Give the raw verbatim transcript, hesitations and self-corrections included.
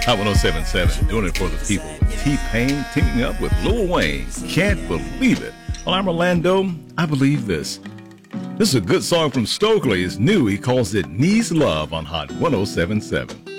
Hot ten seventy-seven, doing it for the people. T-Pain teaming up with Lil Wayne. Can't believe it. Well, I'm Orlando. I believe this. This is a good song from Stokely. It's new. He calls it Needs Love on Hot ten seventy-seven.